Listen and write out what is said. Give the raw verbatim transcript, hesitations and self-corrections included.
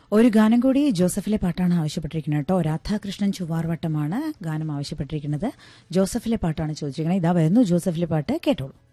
ഒരു ഗാനം കൂടി ജോസഫിലെ പാട്ടാണ് ആവശ്യപ്പെട്ടിരിക്കുന്നത് കേട്ടോ. രാധാകൃഷ്ണൻ ചുവാർവട്ടമാണ് ഗാനം ആവശ്യപ്പെട്ടിരിക്കുന്നത്. ജോസഫിലെ പാട്ടാണ് ചോദിച്ചിരിക്കുന്നത്. ഇതാ വരുന്നു ജോസഫിലെ പാട്ട്, കേട്ടോളൂ.